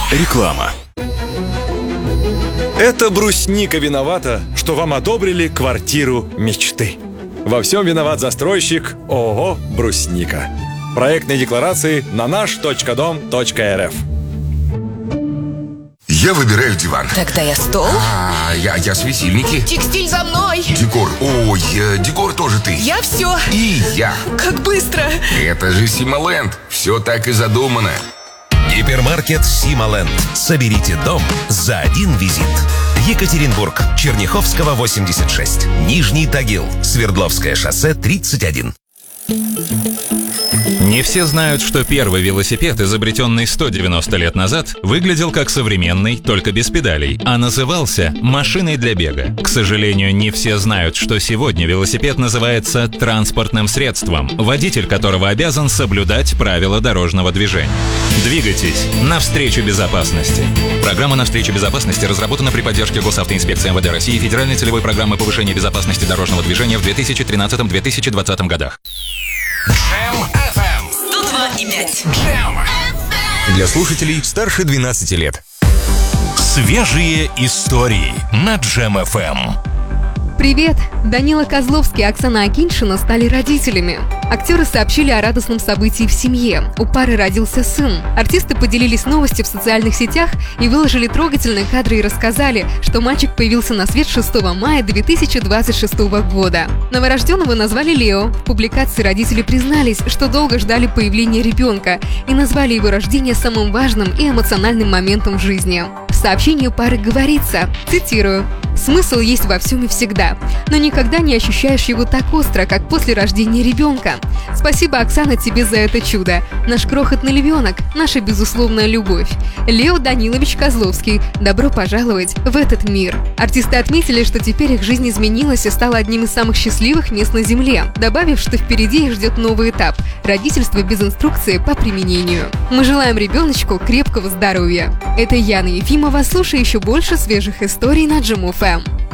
Реклама. Это брусника виновата, что вам одобрили квартиру мечты. Во всем виноват застройщик ООО «Брусника». Проектные декларации на наш.дом.рф. Я выбираю диван. Тогда я стол. Я светильники. Текстиль за мной. Декор. Декор тоже ты. Я все. И я. Как быстро. Это же Симоленд. Все так и задумано. Гипермаркет Симоленд. Соберите дом за один визит. Екатеринбург, Черняховского, 86. Нижний Тагил, Свердловское шоссе, 31. Не все знают, что первый велосипед, изобретенный 190 лет назад, выглядел как современный, только без педалей, а назывался машиной для бега. К сожалению, не все знают, что сегодня велосипед называется транспортным средством, водитель которого обязан соблюдать правила дорожного движения. Двигайтесь навстречу безопасности. Программа «Навстречу безопасности» разработана при поддержке Госавтоинспекции МВД России и Федеральной целевой программы повышения безопасности дорожного движения в 2013-2020 годах. Джем-ФМ 102,5. Для слушателей старше 12 лет. Свежие истории на Джем-ФМ. Привет! Данила Козловский и Оксана Акиньшина стали родителями. Актеры сообщили о радостном событии в семье. У пары родился сын. Артисты поделились новостью в социальных сетях и выложили трогательные кадры и рассказали, что мальчик появился на свет 6 мая 2026 года. Новорожденного назвали Лео. В публикации родители признались, что долго ждали появления ребенка и назвали его рождение самым важным и эмоциональным моментом в жизни. В сообщении пары говорится, цитирую: «Смысл есть во всем и всегда, но никогда не ощущаешь его так остро, как после рождения ребенка. Спасибо, Оксана, тебе за это чудо. Наш крохотный львенок, наша безусловная любовь. Лео Данилович Козловский, добро пожаловать в этот мир». Артисты отметили, что теперь их жизнь изменилась и стала одним из самых счастливых мест на Земле, добавив, что впереди их ждет новый этап – родительство без инструкции по применению. Мы желаем ребеночку крепкого здоровья. Это Яна Ефимова. Слушай еще больше свежих историй на Джем-ФМ.